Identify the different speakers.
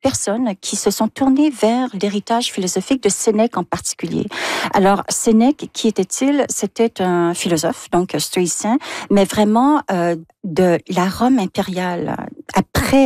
Speaker 1: personnes qui se sont tournées vers l'héritage philosophique de Sénèque en particulier. Alors, Sénèque, qui était-il? C'était un philosophe, donc stoïcien, mais vraiment de la Rome impériale. Après